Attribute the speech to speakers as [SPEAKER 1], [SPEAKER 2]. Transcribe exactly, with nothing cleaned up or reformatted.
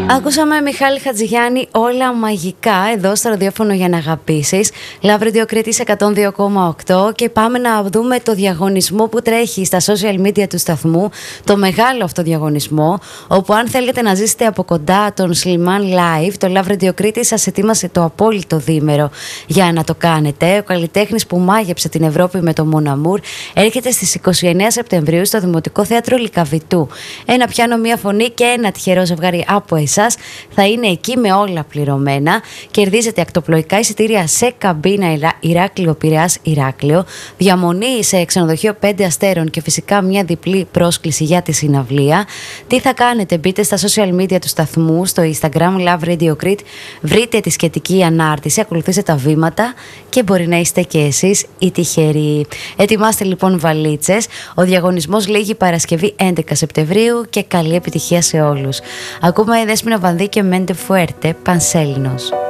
[SPEAKER 1] Ακούσαμε Μιχάλη Χατζηγιάννη, όλα μαγικά, εδώ στο ραδιόφωνο για να αγαπήσεις. Love Radio Κρήτης εκατόν δύο κόμμα οκτώ και πάμε να δούμε το διαγωνισμό που τρέχει στα social media του σταθμού, το μεγάλο αυτό διαγωνισμό, όπου αν θέλετε να ζήσετε από κοντά τον Σλιμάν Live, το Love Radio Κρήτης σας ετοίμασε το απόλυτο διήμερο για να το κάνετε. Ο καλλιτέχνης που μάγεψε την Ευρώπη με το Mon Amour έρχεται στις είκοσι εννέα Σεπτεμβρίου στο Δημοτικό Θέατρο Λυκαβητού. Ένα πιάνο, μία φωνή και ένα τυχερό ζευγάρι από εσάς θα είναι εκεί με όλα πληρωμένα. Κερδίζετε ακτοπλοϊκά εισιτήρια σε καμπίνα Ηράκλειο Πειραιάς Ηράκλειο, διαμονή σε ξενοδοχείο πέντε αστέρων και φυσικά μια διπλή πρόσκληση για τη συναυλία. Τι θα κάνετε? Μπείτε στα social media του σταθμού, στο Instagram Love Radio Crete, βρείτε τη σχετική ανάρτηση, ακολουθήστε τα βήματα και μπορεί να είστε και εσείς οι τυχεροί. Ετοιμάστε λοιπόν βαλίτσες. Ο διαγωνισμός λήγει Παρασκευή έντεκα Σεπτεμβρίου και καλή επιτυχία σε όλους. Ακούμε Δέσποινα Βανδύ και Μέντε Φουέρτε, Πανσέλινος.